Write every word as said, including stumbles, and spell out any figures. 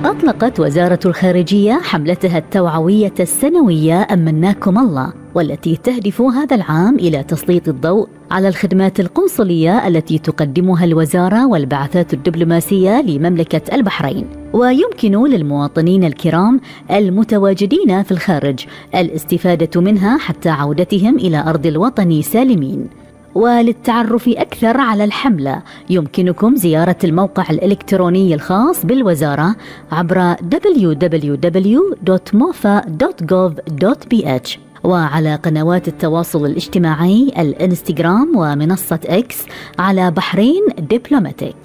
أطلقت وزارة الخارجية حملتها التوعوية السنوية أمناكم الله، والتي تهدف هذا العام إلى تسليط الضوء على الخدمات القنصلية التي تقدمها الوزارة والبعثات الدبلوماسية لمملكة البحرين. ويمكن للمواطنين الكرام المتواجدين في الخارج الاستفادة منها حتى عودتهم إلى أرض الوطن سالمين. وللتعرف أكثر على الحملة يمكنكم زيارة الموقع الإلكتروني الخاص بالوزارة عبر دبليو دبليو دبليو دوت موفا دوت جوف دوت بي إتش، وعلى قنوات التواصل الاجتماعي الإنستغرام ومنصة إكس على بحرين دبلوماتيك.